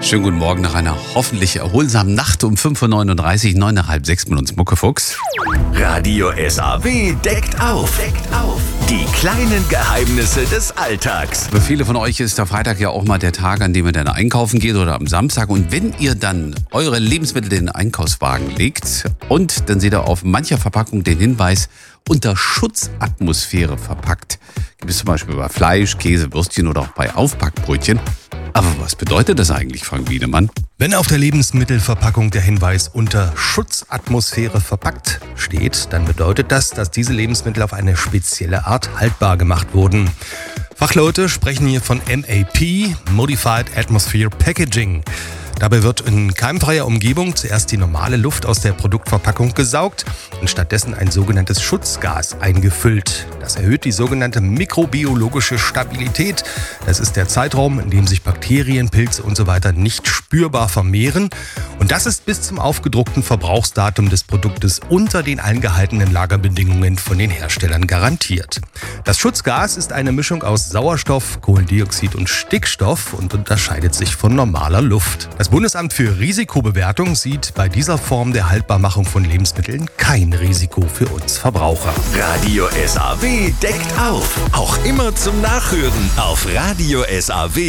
Schönen guten Morgen nach einer hoffentlich erholsamen Nacht um 5.39 Uhr, 9 nach halb 6 mit uns Muckefuchs. Radio SAW deckt auf. Die kleinen Geheimnisse des Alltags. Für viele von euch ist der Freitag ja auch mal der Tag, an dem ihr dann einkaufen geht oder am Samstag. Und wenn ihr dann eure Lebensmittel in den Einkaufswagen legt und dann seht ihr auf mancher Verpackung den Hinweis, unter Schutzatmosphäre verpackt. Gibt es zum Beispiel bei Fleisch, Käse, Würstchen oder auch bei Aufbackbrötchen. Aber was bedeutet das eigentlich, Frank Wiedemann? Wenn auf der Lebensmittelverpackung der Hinweis unter Schutzatmosphäre verpackt steht, dann bedeutet das, dass diese Lebensmittel auf eine spezielle Art haltbar gemacht wurden. Fachleute sprechen hier von MAP, Modified Atmosphere Packaging. Dabei wird in keimfreier Umgebung zuerst die normale Luft aus der Produktverpackung gesaugt und stattdessen ein sogenanntes Schutzgas eingefüllt. Das erhöht die sogenannte mikrobiologische Stabilität. Das ist der Zeitraum, in dem sich Bakterien, Pilze usw. nicht spürbar vermehren. Und das ist bis zum aufgedruckten Verbrauchsdatum des Produktes unter den eingehaltenen Lagerbedingungen von den Herstellern garantiert. Das Schutzgas ist eine Mischung aus Sauerstoff, Kohlendioxid und Stickstoff und unterscheidet sich von normaler Luft. Das Bundesamt für Risikobewertung sieht bei dieser Form der Haltbarmachung von Lebensmitteln kein Risiko für uns Verbraucher. Radio SAW deckt auf. Auch immer zum Nachhören auf Radio SAW.